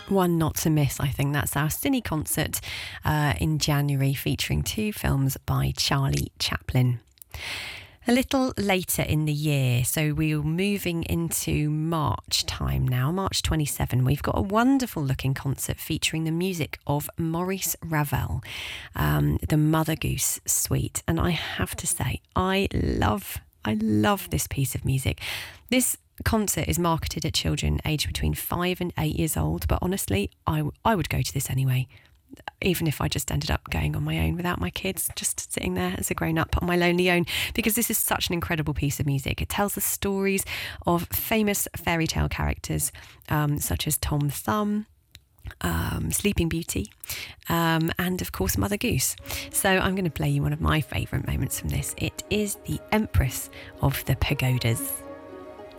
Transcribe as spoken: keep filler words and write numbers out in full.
One not to miss, I think. That's our cine concert uh, in January, featuring two films by Charlie Chaplin. A little later in the year, so we're moving into March time now, March twenty-seventh, we've got a wonderful looking concert featuring the music of Maurice Ravel, um, the Mother Goose Suite. And I have to say, I love, I love this piece of music. This concert is marketed at children aged between five and eight years old, but honestly, I, w- I would go to this anyway. Even if I just ended up going on my own without my kids, just sitting there as a grown-up on my lonely own, because this is such an incredible piece of music. It tells the stories of famous fairy tale characters um, such as Tom Thumb, um, Sleeping Beauty, um, and of course Mother Goose. So I'm going to play you one of my favourite moments from this. It is the Empress of the Pagodas.